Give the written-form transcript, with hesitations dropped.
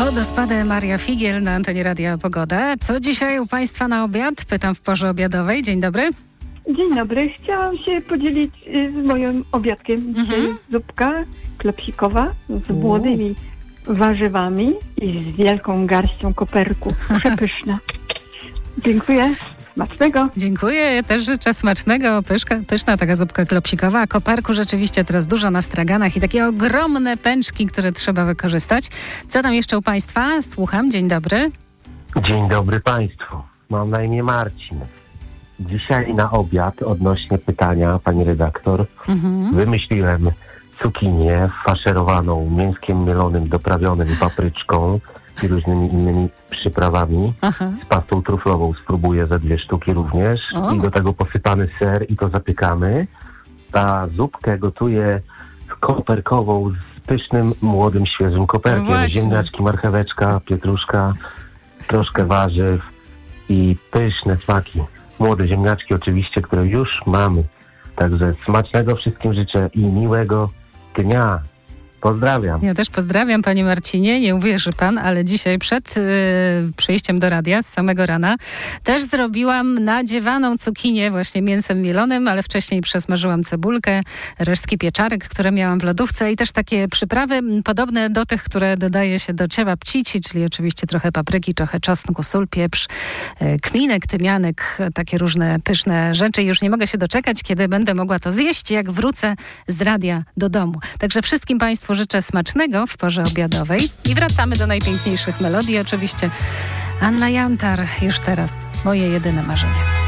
Wodospady Maria Figiel na antenie Radia Pogoda. Co dzisiaj u Państwa na obiad? Pytam w porze obiadowej. Dzień dobry. Dzień dobry. Chciałam się podzielić z moim obiadkiem. Dzisiaj zupka klepsikowa z młodymi warzywami i z wielką garścią koperku. Przepyszna. Dziękuję. Smacznego. Dziękuję. Ja też życzę smacznego. Pyszna taka zupka klopsikowa. A koperku rzeczywiście teraz dużo na straganach i takie ogromne pęczki, które trzeba wykorzystać. Co tam jeszcze u Państwa? Słucham. Dzień dobry. Dzień dobry Państwu. Mam na imię Marcin. Dzisiaj na obiad odnośnie pytania pani redaktor wymyśliłem cukinię faszerowaną mięskiem mielonym, doprawionym papryczką i różnymi innymi przyprawami. Z pastą truflową spróbuję ze 2 sztuki również. I do tego posypany ser i to zapiekamy. Ta zupkę gotuję koperkową z pysznym, młodym, świeżym koperkiem. No ziemniaczki, marcheweczka, pietruszka, troszkę warzyw i pyszne smaki. Młode ziemniaczki oczywiście, które już mamy. Także smacznego wszystkim życzę i miłego dnia. Pozdrawiam. Ja też pozdrawiam, panie Marcinie. Nie uwierzy pan, ale dzisiaj przed przyjściem do radia z samego rana też zrobiłam nadziewaną cukinię właśnie mięsem mielonym, ale wcześniej przesmażyłam cebulkę, resztki pieczarek, które miałam w lodówce i też takie przyprawy podobne do tych, które dodaje się do ciebabcici, czyli oczywiście trochę papryki, trochę czosnku, sól, pieprz, kminek, tymianek, takie różne pyszne rzeczy. Już nie mogę się doczekać, kiedy będę mogła to zjeść, jak wrócę z radia do domu. Także wszystkim Państwu życzę smacznego w porze obiadowej i wracamy do najpiękniejszych melodii. Oczywiście Anna Jantar już teraz, moje jedyne marzenie.